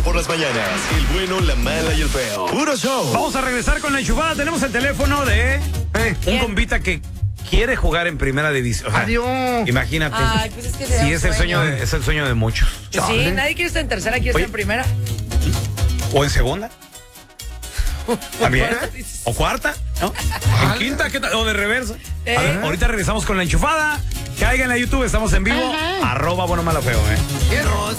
Por las mañanas, el bueno, la mala y el feo. Puro show. Vamos a regresar con la enchufada. Tenemos el teléfono de un compita que quiere jugar en primera división. O sea, Adiós. imagínate. Ay, pues es que sí, es el sueño de muchos. Pues sí, nadie quiere estar en tercera, quiere estar en primera. ¿O en segunda? ¿También? ¿O cuarta? ¿No? ¿En quinta? ¿Qué tal? ¿O de reversa? A ver, ahorita regresamos con la enchufada. Caigan a YouTube, estamos en vivo. @bueno malo feo, Fierros.